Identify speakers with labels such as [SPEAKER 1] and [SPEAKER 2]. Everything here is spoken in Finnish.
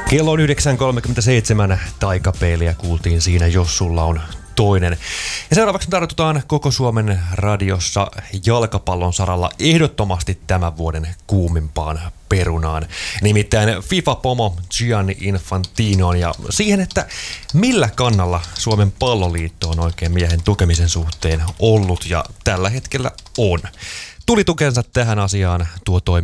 [SPEAKER 1] Kello on 9.37, taikapeiliä kuultiin siinä, jos sulla on toinen. Ja seuraavaksi tartutaan koko Suomen radiossa jalkapallon saralla ehdottomasti tämän vuoden kuumimpaan perunaan. Nimittäin FIFA-pomo Gianni Infantinoon ja siihen, että millä kannalla Suomen palloliitto on oikein miehen tukemisen suhteen ollut ja tällä hetkellä on. Tuli tukensa tähän asiaan tuo toimittaja